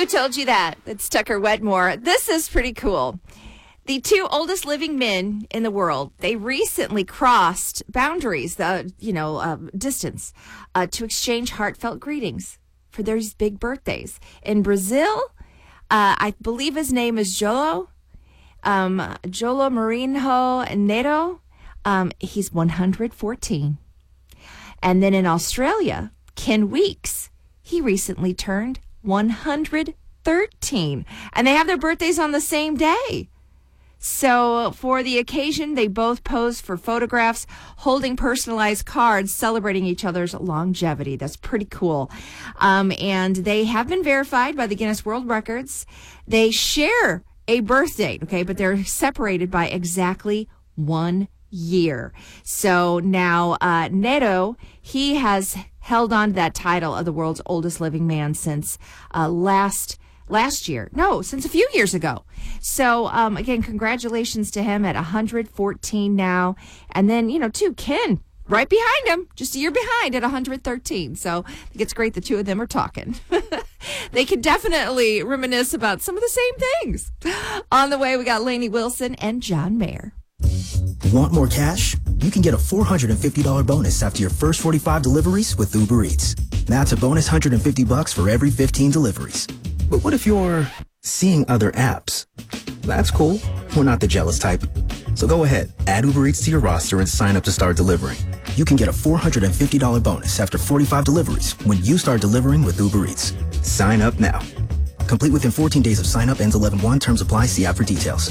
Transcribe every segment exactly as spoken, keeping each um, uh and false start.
Who told you that? It's Tucker Wedmore. This is pretty cool. The two oldest living men in the world, they recently crossed boundaries, the you know, uh, distance, uh, to exchange heartfelt greetings for their big birthdays. In Brazil, uh, I believe his name is Jolo, um, Jolo Marinho Neto. Um, he's one hundred fourteen. And then in Australia, Ken Weeks, he recently turned one hundred thirteen. And they have their birthdays on the same day. So for the occasion, they both posed for photographs holding personalized cards celebrating each other's longevity. That's pretty cool. Um, and they have been verified by the Guinness World Records. They share a birth date, okay, but they're separated by exactly one year. So now uh, Neto, he has held on to that title of the world's oldest living man since uh, last Last year. No, since a few years ago. So, um, again, congratulations to him at one hundred fourteen now. And then, you know, too, Ken, right behind him, just a year behind at one hundred thirteen. So I think it's great the two of them are talking. They can definitely reminisce about some of the same things. On the way, we got Lainey Wilson and John Mayer. Want more cash? You can get a four hundred fifty dollars bonus after your first forty-five deliveries with Uber Eats. That's a bonus one hundred fifty bucks for every fifteen deliveries. But what if you're seeing other apps? That's cool. We're not the jealous type. So go ahead, add Uber Eats to your roster and sign up to start delivering. You can get a four hundred fifty dollars bonus after forty-five deliveries when you start delivering with Uber Eats. Sign up now. Complete within fourteen days of sign up, ends eleven one. Terms apply. See app for details.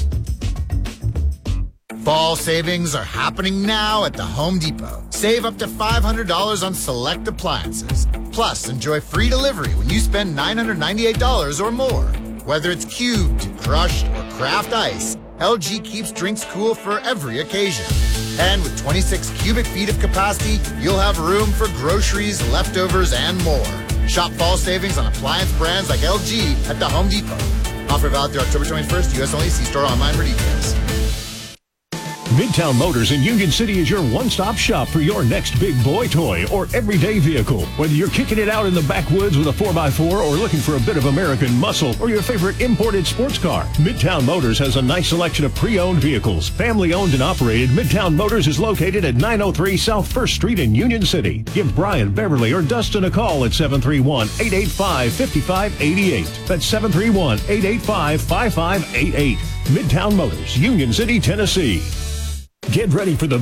Fall savings are happening now at the Home Depot. Save up to five hundred dollars on select appliances. Plus, enjoy free delivery when you spend nine hundred ninety-eight dollars or more. Whether it's cubed, crushed, or craft ice, L G keeps drinks cool for every occasion. And with twenty-six cubic feet of capacity, you'll have room for groceries, leftovers, and more. Shop fall savings on appliance brands like L G at the Home Depot. Offer valid through October twenty-first. U S only. See store online for details. Midtown Motors in Union City is your one-stop shop for your next big boy toy or everyday vehicle. Whether you're kicking it out in the backwoods with a four by four or looking for a bit of American muscle or your favorite imported sports car, Midtown Motors has a nice selection of pre-owned vehicles. Family-owned and operated, Midtown Motors is located at nine oh three South first Street in Union City. Give Brian, Beverly, or Dustin a call at seven three one, eight eight five, five five eight eight. That's seven three one, eight eight five, five five eight eight. Midtown Motors, Union City, Tennessee. Get ready for the